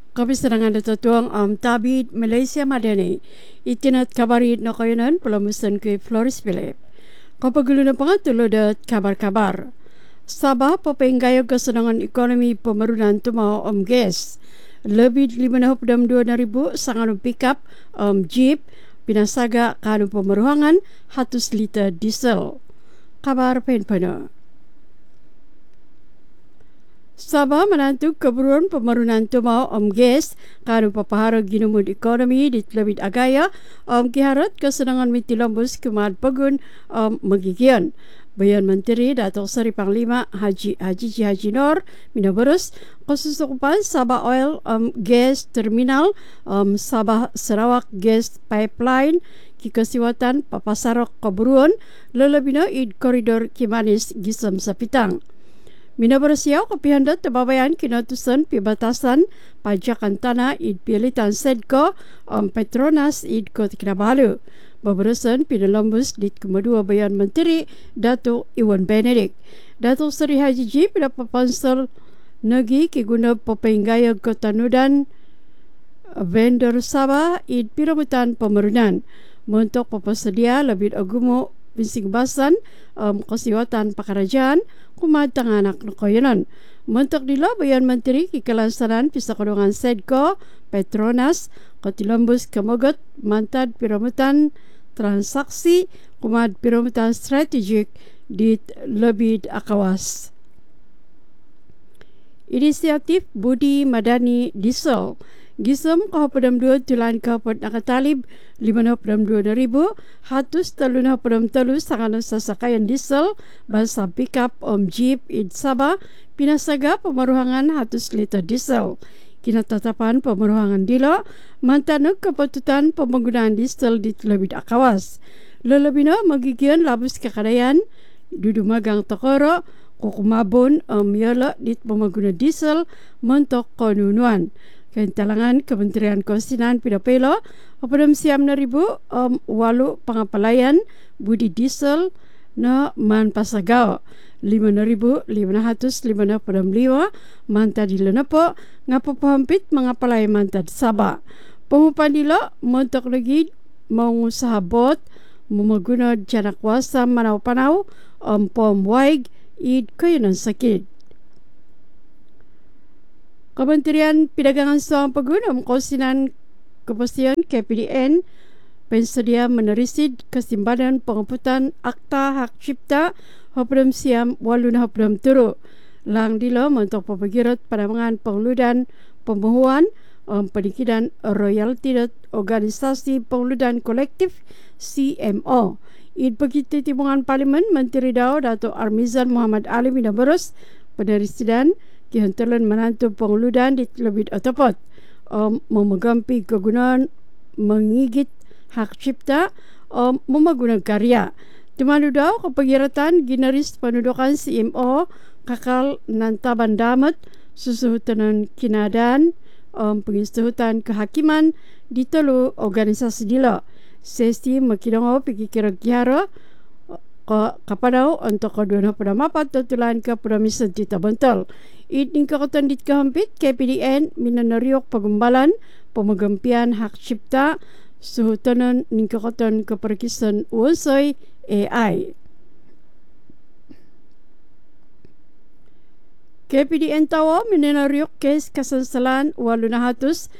Kapisarangan natutuang tabid Malaysia Madani itinat kabarit na kayanan pelamusan ke Flores Philip. Kapagulo na pangatulod at kabar-kabar. Sabah papenggayag kasenangan ekonomi pemarunan tumao gas. Lebih 52,000 sangan pick-up jeep pinasaga kanu pemeruhangan 100 liter diesel. Kabar penpana. Sabah menantu keburuan pemarunan tumau gas kanu papahara ginumud ekonomi di Telabit Agaya kiharat kesenangan miti lambus kemad pegun magigian. Bayan Menteri Datuk Seri Panglima Haji Nur minabarus kesusukupan Sabah Oil Gas Terminal Sabah Sarawak Gas Pipeline kikasiwatan papasarok keburuan lelebina id koridor Kimanis Gisam Sapitang. Minabarasiaw kapihandat tababayan kinatusan pibatasan pajakan tanah id pilitan Sedco Petronas id Kota Kinabalu. Babarasan pinalambus di kemadua Bayan Menteri Datuk Iwan Benedict. Datuk Seri Haji G pinapapansel nagi kiguna papenggaya Kota Nudan vendor Sabah id piramutan pemarunan. Untuk papasedia lebih agumo pinsing basan kasiwatan pakarajaan kumad tanganak na koyonon. Mentok dila Bayan Menteri kikalansaran pisakadungan Sedco Petronas katilambus kamogot mantad piramutan transaksi kumad piramutan strategik di lebih akawas. Inisiatif Budi Madani Diesel Gisam kahapadam 2 tulan kahapad nakatalib 52,000 hatus talunah padam talus sanganan sasakayan diesel bangsa pick-up jeep id Sabah pinasaga pemaruhangan 100 liter diesel. Kinatatapan pemaruhangan dila mantanag kapatutan pemenggunaan diesel di Telabit Akawas. Lelebina magigian labus kakadayan dudumagang tokoro kukumabon yala di pemenggunaan diesel mentok konunuan. Kentalangan Kementerian Keuangan Pidapelo apadam siam na ribu walu pangapalayan budi diesel na man pasagaw 5,555 manta dila na po nga papahampit mga palay manta Sabah. Pamupan nila montok lagi mangusahabot mumagunod janakwasa manaw-panaw pomwaig id kayo ng sakit. Kementerian Perdagangan Suang Pegunung Keuangan Kepastian KPDN pensedia menerisid kesimbangan pengamputan Akta Hak Cipta Hapdam Siam Walun Hapdam Turu lang dilo untuk pepagirat panamangan pengeludan pembuhuan pendidikan royalti dan organisasi pengeludan kolektif CMO. Id begitu timbangan Parlimen Menteri Daud Datuk Armizan Muhammad Ali minabarus penerisidan kihantalan menantu pengeludan di Telabit Otopot memegampi kegunaan mengigit hak cipta memagunakan karya. Timanu daw kepagiratan ginaris pendudukan CMO kakal nantaban damat susuhutan kinadan pengistuhutan kehakiman di telu organisasi dila. Sesi makidongo pikikira gihara kapadaw untuk kedua pedamapat tutulan ke permisan tita bentul. Iding kakatan dit kehampit KPDN minanariok pagumbalan pemegampian hak cipta suhutanan ningkakatan keperkisan unsay AI. KPDN tawa minanariok kes kasansalan 850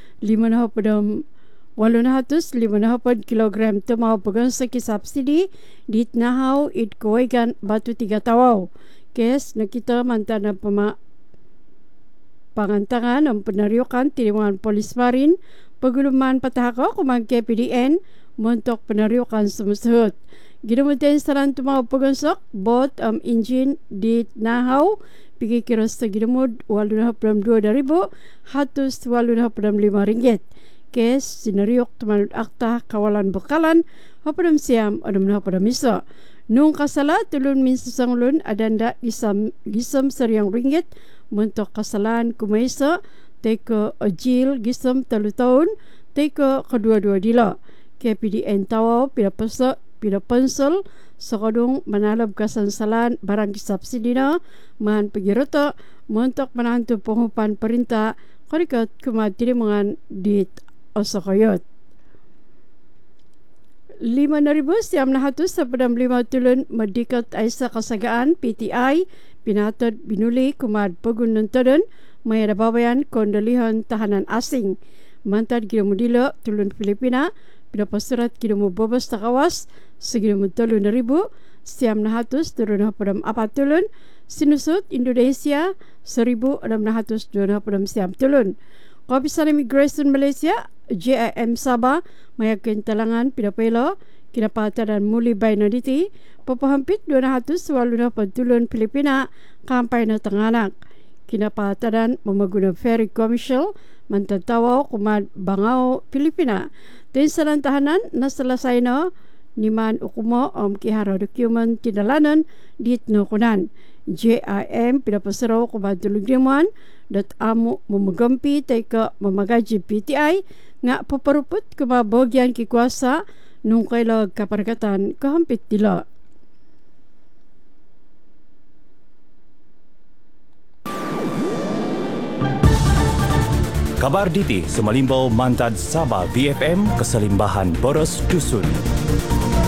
kilogram tumau pegang seki subsidi di nahaw it kuwaigan batu 3 tawaw. Kes nakita mantana pangantangan ang penaryokan tiniwangan polis marin paguluman patahako kumang KPDN montok penaryokan sumusahot. Ginumutin saran tumau pegansok bot engine di nahaw pikikiros sa ginumud 82,000 hatus 85 ringgit. Kes sinariok tumanod akta kawalan bekalan hapadam siam adam hapadam iso. Nung kasala tulun min susangulun adanda gisam seriang ringgit mentok kasalan kumaisa teko ojil gisam 3 tahun teko kedua-dua dila. KPDN tawaw pinapensel sakadung manalab kasansalan barang disubsidi na man pagirota mentok menantu penghupan perintah Karikat kumatirimangan dit osokayot. 5,950 medikat Aisa Kasagaan PTI pinatod binuli kumad pagun nontodan may nababayan kondolihan tahanan asing. Mantad ginamudilo tulun Filipina pinapasurat ginamubobos takawas sa ginamudtulun na ribu siyam na hatos turun na padam apatulun sinusot Indonesia 1,600 turun na padam siyam tulun. Kapisan Immigration Malaysia JIM Sabah mayakin talangan pinapelo kinapatadan muli bay na diti papahampit 200 waluna pagtulon Pilipina kampay na tanganak kinapatadan mamaguna ferry commercial mantatawaw kumad Bangao Pilipina din sa lantahanan na salasay no niman ukumo kiharo document tinalanan dit no kunan JIM pinapasaraw kumad tulugdimuan dat amo mamagampi tay ka mamagaji PTI nga paparupot kumabogyan kikwasa nung kailag kaparagatan kahampit nila. Kabar diti sa Malimbaw Mantad Sabah VFM Kasalimbahan Boros Dusun.